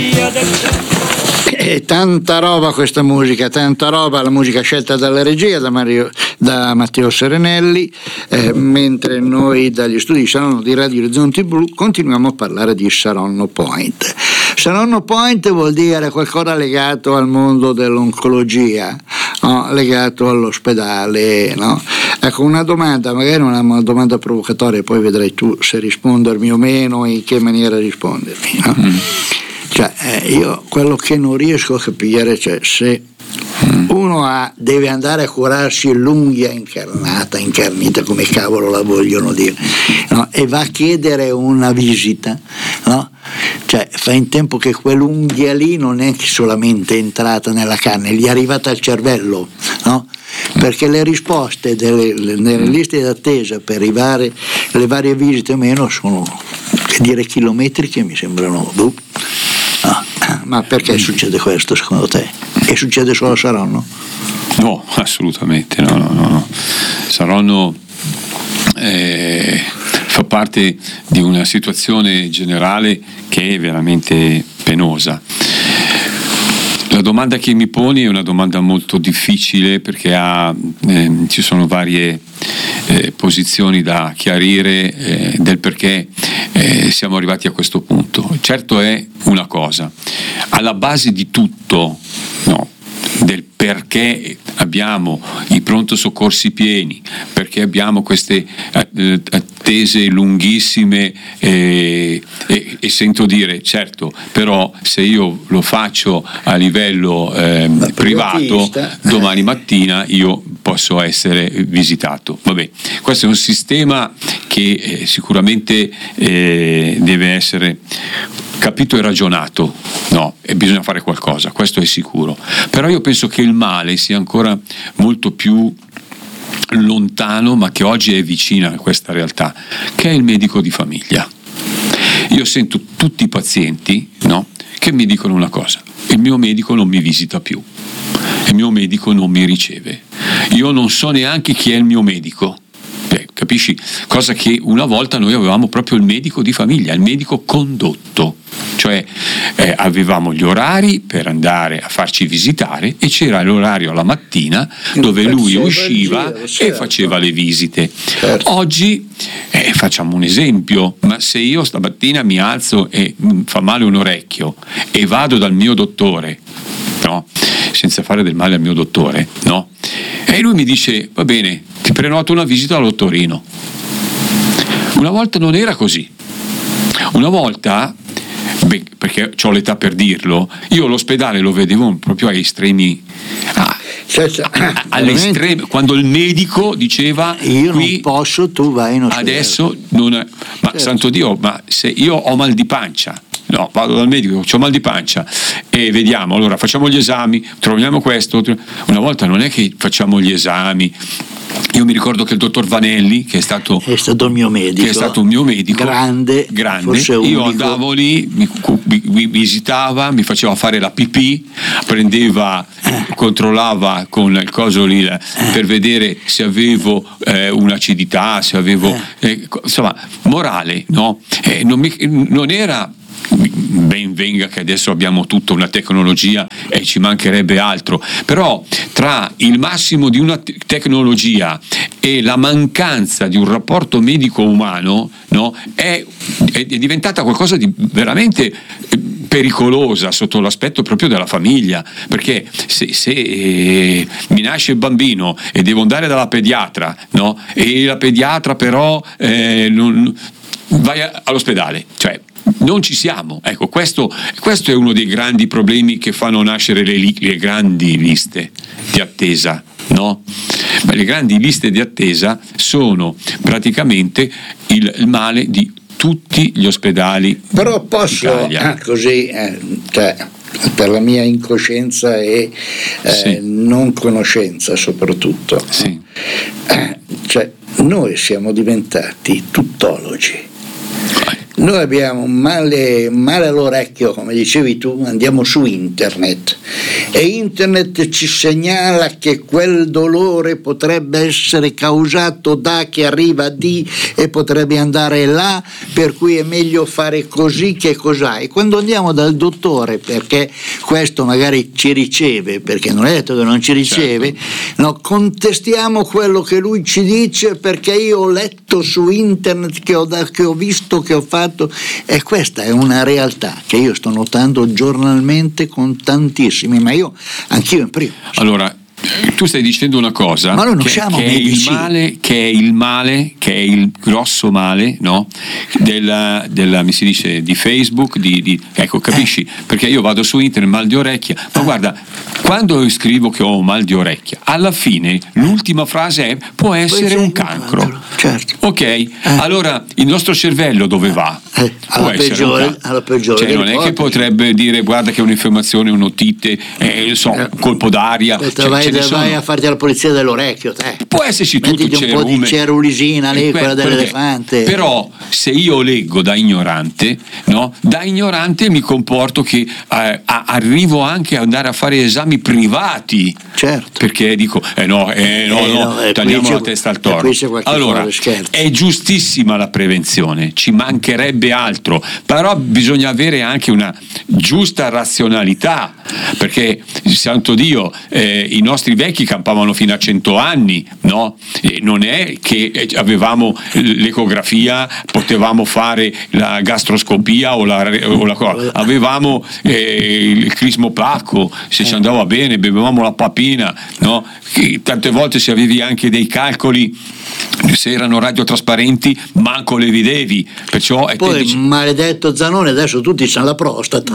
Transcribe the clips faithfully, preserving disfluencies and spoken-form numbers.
E tanta roba questa musica, tanta roba, la musica scelta dalla regia da, Mario, da Matteo Serenelli, eh, mentre noi dagli studi Saronno di Radio Orizzonti Blu continuiamo a parlare di Saronno Point. Saronno Point vuol dire qualcosa legato al mondo dell'oncologia, no? Legato all'ospedale, no? Ecco, una domanda, magari una domanda provocatoria, poi vedrai tu se rispondermi o meno, in che maniera rispondermi, no? Mm. Cioè, eh, io quello che non riesco a capire, cioè, se uno ha, deve andare a curarsi l'unghia incarnata, incarnita, come cavolo la vogliono dire, no? E va a chiedere una visita, no? Cioè, fa in tempo che quell'unghia lì non è solamente entrata nella carne, gli è arrivata al cervello, no? Perché le risposte delle, nelle liste d'attesa per i vari, le varie visite o meno sono, che dire, chilometriche, mi sembrano. Boh. No. Ma perché succede questo secondo te? E succede solo a Saronno? No, assolutamente no, no, no, no. Saronno eh, fa parte di una situazione generale che è veramente penosa. La domanda che mi poni è una domanda molto difficile, perché ha, eh, ci sono varie eh, posizioni da chiarire eh, del perché eh, siamo arrivati a questo punto. Certo è una cosa, alla base di tutto, no, del perché abbiamo i pronto soccorsi pieni, perché abbiamo queste attese lunghissime eh, e, e sento dire, certo, però se io lo faccio a livello eh, privato, domani mattina io posso essere visitato. Vabbè, questo è un sistema che eh, sicuramente eh, deve essere capito e ragionato, no, e bisogna fare qualcosa, questo è sicuro. Però io penso che il male sia ancora molto più lontano, ma che oggi è vicina a questa realtà, che è il medico di famiglia. Io sento tutti i pazienti, no, che mi dicono una cosa: il mio medico non mi visita più, il mio medico non mi riceve, io non so neanche chi è il mio medico. Beh, capisci? Cosa che una volta noi avevamo proprio il medico di famiglia, il medico condotto, cioè eh, avevamo gli orari per andare a farci visitare e c'era l'orario la mattina dove lui usciva giro, certo, e faceva le visite. Certo. Oggi eh, facciamo un esempio, ma se io stamattina mi alzo e mi fa male un orecchio e vado dal mio dottore, no, senza fare del male al mio dottore, no, e lui mi dice: va bene, ti prenoto una visita all'ottorino. Una volta non era così. Una volta, beh, perché ho l'età per dirlo, io l'ospedale lo vedevo proprio agli estremi, ah, cioè, cioè, all'estremo, quando il medico diceva: io qui non posso, tu vai in ospedale. Adesso non è, ma certo. Santo Dio, ma se io ho mal di pancia, no, vado dal medico, ho mal di pancia e vediamo, allora facciamo gli esami, troviamo questo. Una volta non è che facciamo gli esami. Io mi ricordo che il dottor Vanelli, che è stato, è stato il mio medico, che è stato un mio medico grande, grande. Io andavo lì, mi, mi, mi visitava, mi faceva fare la pipì, prendeva, eh. controllava con il coso lì eh. per vedere se avevo eh, un'acidità, se avevo eh. Eh, insomma, morale, no? Eh, non, mi, non era ben venga che adesso abbiamo tutta una tecnologia e ci mancherebbe altro, però tra il massimo di una te- tecnologia e la mancanza di un rapporto medico umano, no, è, è diventata qualcosa di veramente pericolosa sotto l'aspetto proprio della famiglia, perché se, se eh, mi nasce il bambino e devo andare dalla pediatra, no, e la pediatra però eh, non, vai all'ospedale, cioè non ci siamo. Ecco, questo, questo è uno dei grandi problemi che fanno nascere le, le grandi liste di attesa, no? Ma le grandi liste di attesa sono praticamente il, il male di tutti gli ospedali. Però posso ah, così eh, cioè, per la mia incoscienza e eh, sì. non conoscenza soprattutto, sì. eh, cioè noi siamo diventati tuttologi. Noi abbiamo male, male all'orecchio, come dicevi tu, andiamo su internet e internet ci segnala che quel dolore potrebbe essere causato da, che arriva di, e potrebbe andare là, per cui è meglio fare così che cos'ha. E quando andiamo dal dottore, perché questo magari ci riceve, perché non è detto che non ci riceve, certo. No, contestiamo quello che lui ci dice perché io ho letto su internet, che ho, da, che ho visto, che ho fatto, e questa è una realtà che io sto notando giornalmente con tantissimi, ma io anch'io in primo. Allora, tu stai dicendo una cosa, ma noi non che, siamo che è il male, che è il male, che è il grosso male, no? Della, della mi si dice di Facebook, di, di ecco, capisci? Eh. Perché io vado su internet, mal di orecchia, ma eh. guarda, quando scrivo che ho mal di orecchia, alla fine l'ultima frase è può essere un cancro. cancro. Certo. Ok, eh. allora il nostro cervello dove va? Eh. Alla, peggiore, un alla peggiore. Cioè non è che potrebbe dire guarda che è un'infiammazione, un'otite, eh, so, un colpo d'aria. Cioè, vai, vai a farti la pulizia dell'orecchio, te. Può esserci tutto un po' di cerulisina lì, quella dell'elefante. Però se io leggo da ignorante, no? Da ignorante mi comporto che eh, arrivo anche ad andare a fare esami privati. Certo. Perché dico eh no, eh no, eh no, no tagliamo la testa al toro. Allora, è giustissima la prevenzione, ci mancherebbe altro, però bisogna avere anche una giusta razionalità, perché santo Dio, eh, i nostri vecchi campavano fino a cento anni, no? E non è che avevamo l'ecografia, potevamo fare la gastroscopia o la, o la cosa, avevamo eh, il crismopacco, se ci andava bene, bevevamo la papina, no? Tante volte se avevi anche dei calcoli, se erano radiotrasparenti manco le vedevi, perciò è poi dici... maledetto Zanone, adesso tutti c'hanno la prostata,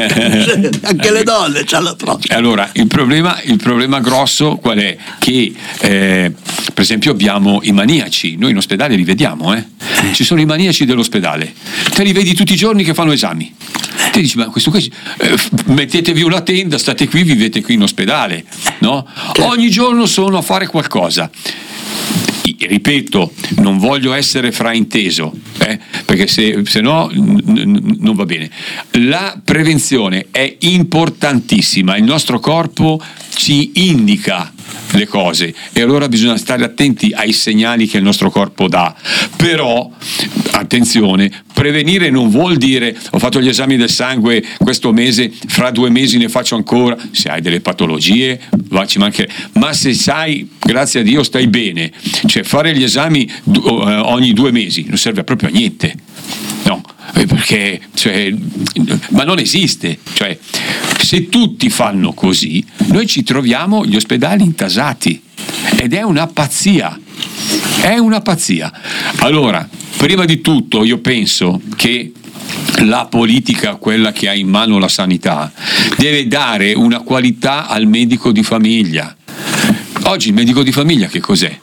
eh. anche le donne c'hanno la prostata. Allora il problema, il problema grosso qual è? Che eh, per esempio abbiamo i maniaci, noi in ospedale li vediamo, eh? Ci sono i maniaci dell'ospedale, te li vedi tutti i giorni che fanno esami. Te dici, ma questo qui, eh, mettetevi una tenda, state qui, vivete qui in ospedale, no? Ogni giorno sono a fare qualcosa. Ripeto, non voglio essere frainteso, eh, perché se, se no n- n- non va bene. La prevenzione è importantissima, il nostro corpo ci indica le cose e allora bisogna stare attenti ai segnali che il nostro corpo dà. Però attenzione, prevenire non vuol dire ho fatto gli esami del sangue questo mese, fra due mesi ne faccio ancora. Se hai delle patologie va, ci mancherebbe, ma se sai, grazie a Dio stai bene, cioè fare gli esami ogni due mesi non serve proprio a niente, no, perché cioè, ma non esiste, cioè se tutti fanno così noi ci troviamo gli ospedali intasati ed è una pazzia, è una pazzia. Allora, prima di tutto io penso che la politica, quella che ha in mano la sanità, deve dare una qualità al medico di famiglia. Oggi il medico di famiglia che cos'è?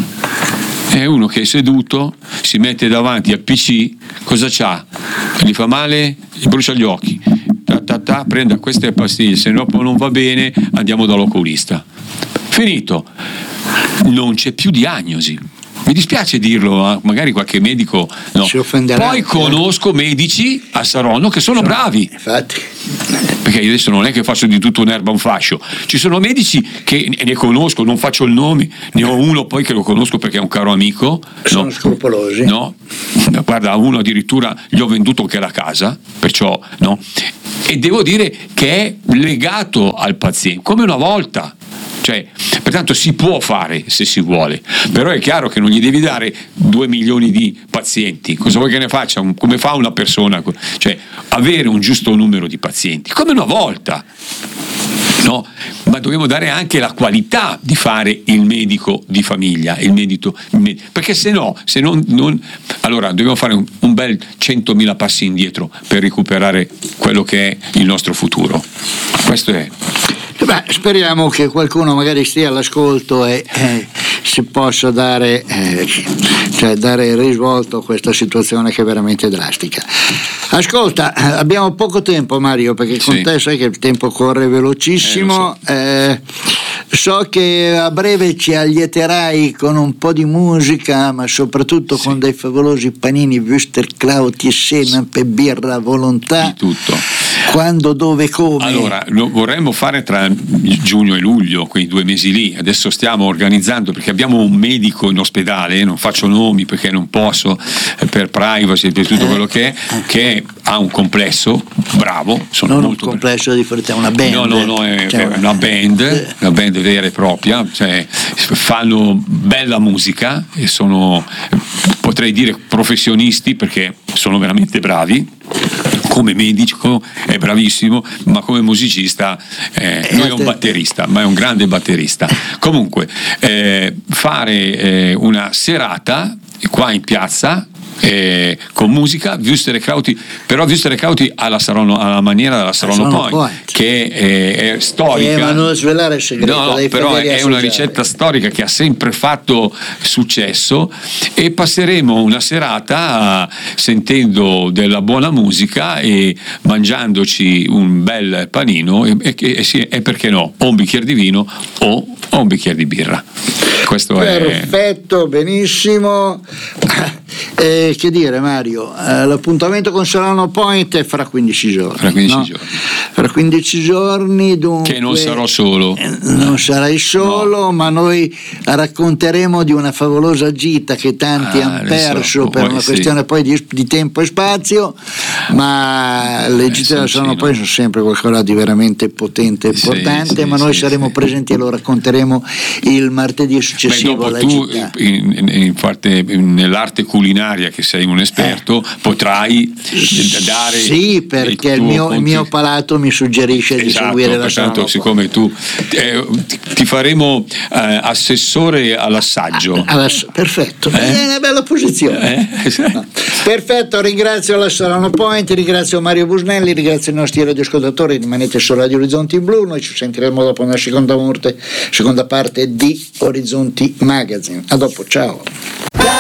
È uno che è seduto, si mette davanti al P C, cosa c'ha? Gli fa male, gli brucia gli occhi, ta, ta, ta, prenda queste pastiglie, se no non va bene andiamo dall'oculista. Finito, non c'è più diagnosi. Mi dispiace dirlo, magari qualche medico no. Si offenderà. Poi conosco medici a Saronno che sono bravi. Infatti. Perché io adesso non è che faccio di tutto un'erba un fascio. Ci sono medici che ne conosco, non faccio il nome, ne ho uno poi che lo conosco perché è un caro amico. Sono no? scrupolosi. No, guarda, a uno addirittura gli ho venduto anche la casa, perciò no. E devo dire che è legato al paziente, come una volta. Cioè, pertanto si può fare se si vuole, però è chiaro che non gli devi dare due milioni di pazienti. Cosa vuoi che ne faccia? Come fa una persona? Cioè, avere un giusto numero di pazienti, come una volta, no? Ma dobbiamo dare anche la qualità di fare il medico di famiglia, il medico, il medico. Perché se no, se non, non allora dobbiamo fare un, un bel centomila passi indietro per recuperare quello che è il nostro futuro. Questo è. Beh, speriamo che qualcuno magari stia all'ascolto e eh, si possa dare, eh, cioè dare risvolto a questa situazione che è veramente drastica. Ascolta, abbiamo poco tempo, Mario, perché con sì. te sai che il tempo corre velocissimo. Eh, so. eh, so che a breve ci allieterai con un po' di musica, ma soprattutto sì. con dei favolosi panini Wusterkraut e Senap e birra volontà. Di tutto. Quando, dove, come? Allora, lo vorremmo fare tra giugno e luglio, quei due mesi lì. Adesso stiamo organizzando, perché abbiamo un medico in ospedale, non faccio nomi perché non posso, per privacy e per tutto quello che è, che ha un complesso, bravo, sono non molto un complesso di fronte a una band. No, no, no, è, cioè, è una band, una band vera e propria, cioè fanno bella musica e sono, potrei dire, professionisti, perché sono veramente bravi. Come medico è bravissimo, ma come musicista eh, lui è un batterista, ma è un grande batterista. Comunque eh, fare eh, una serata qua in piazza eh, con musica Wusterkraut, però Wusterkraut alla, Saronno, alla maniera della Saronno Point, Point, che è, è storica. Eh, ma non svelare il segreto, no, però è associare. Una ricetta storica che ha sempre fatto successo, e passeremo una serata sentendo della buona musica e mangiandoci un bel panino e, e, e, e perché no, o un bicchiere di vino o, o un bicchiere di birra. Questo perfetto, è... benissimo. Eh, che dire, Mario, eh, l'appuntamento con Saronno Point è fra quindici giorni. Fra quindici no? giorni. Fra quindici giorni, dunque, che non sarò solo. Eh, non sarai solo, no. Ma noi racconteremo di una favolosa gita che tanti ah, hanno perso so, per una sì. questione poi di, di tempo e spazio, ma le gite della Saronno Point sono sempre qualcosa di veramente potente e importante, sì, sì, ma noi sì, saremo sì. presenti e lo racconteremo il martedì successivo. Beh, dopo alla tu città. In, in, in parte, nell'arte culinaria, che sei un esperto, eh. potrai dare sì, perché il, il mio, il mio palato mi suggerisce esatto, di seguire la Saronno. Siccome tu eh, ti faremo eh, assessore all'assaggio. Allass- perfetto, eh? è una bella posizione. Eh? No. Perfetto, ringrazio la Saronno Point, ringrazio Mario Busnelli, ringrazio i nostri radioascoltatori. Rimanete su Radio Orizzonti Blu, noi ci sentiremo dopo una seconda, morte, seconda parte di Orizzonti Magazine. A dopo, ciao.